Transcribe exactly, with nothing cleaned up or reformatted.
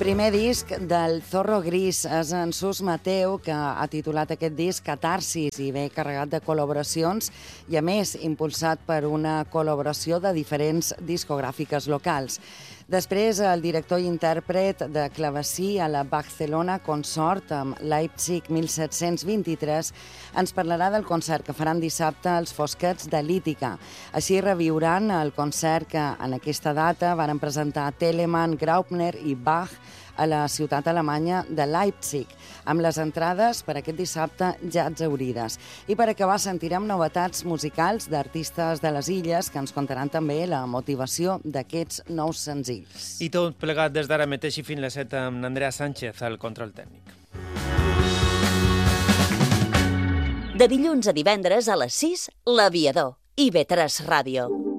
primer disc del Zorro Gris és en Sus Mateu, que ha titulat aquest disc Catarsis i ve carregat de col·laboracions i, a més, impulsat per una col·laboració de diferents discogràfiques locals. Després, el director i intèrpret de clavecí a la Barcelona Consort amb Leipzig mil set-cents vint-i-tres ens parlarà del concert que faran dissabte als Fosquets de Lítica. Així reviuran el concert que en aquesta data varen presentar Telemann, Graupner i Bach a la ciutat alemanya de Leipzig, amb les entrades per aquest dissabte ja exhaurides. I per acabar sentirem novetats musicals d'artistes de les illes que ens contaran també la motivació d'aquests nous senzills. I tot plegat des d'ara mateix i fins les set amb Andrea Sánchez al control tècnic. De dilluns a divendres a les sis, L'Aviador, I V tres Ràdio.